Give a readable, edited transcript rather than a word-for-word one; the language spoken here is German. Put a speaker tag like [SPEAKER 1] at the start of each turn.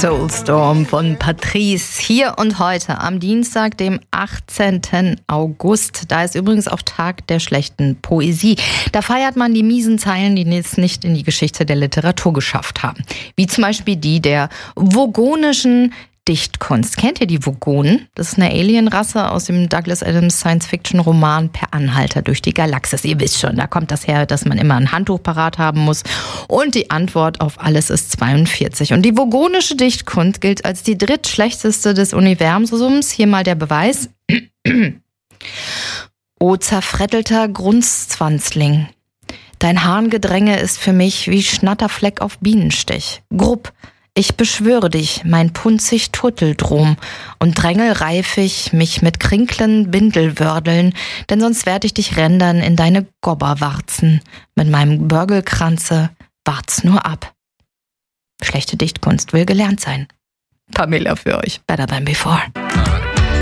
[SPEAKER 1] Soulstorm von Patrice. Hier und heute am Dienstag, dem 18. August. Da ist übrigens auch Tag der schlechten Poesie. Da feiert man die miesen Zeilen, die es nicht in die Geschichte der Literatur geschafft haben. Wie zum Beispiel die der vogonischen Dichtkunst. Kennt ihr die Vogonen? Das ist eine Alienrasse aus dem Douglas Adams Science-Fiction-Roman Per Anhalter durch die Galaxis. Ihr wisst schon, da kommt das her, dass man immer ein Handtuch parat haben muss. Und die Antwort auf alles ist 42. Und die vogonische Dichtkunst gilt als die drittschlechteste des Universums. Hier mal der Beweis. O zerfrettelter Grunzzwanzling, dein Harngedränge ist für mich wie Schnatterfleck auf Bienenstich. Grupp, ich beschwöre dich, mein punzig Turteldrom, und drängelreifig mich mit Krinklen Bindelwördeln, denn sonst werd ich dich rändern in deine Gobberwarzen. Mit meinem Börgelkranze wart's nur ab. Schlechte Dichtkunst will gelernt sein. Pamela für euch, better than before.